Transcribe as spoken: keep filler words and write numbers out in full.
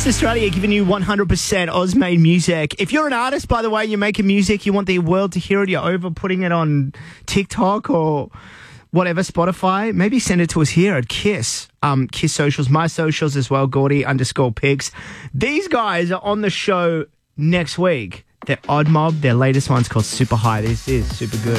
Kiss Australia giving you one hundred percent Oz-made music. If you're an artist, by the way, you're making music, you want the world to hear it, you're over putting it on TikTok or whatever, Spotify, maybe send it to us here at Kiss. Um, Kiss socials, my socials as well, Gordy underscore pigs. These guys are on the show next week. They're Odd Mob. Their latest one's called Super High. This is super good.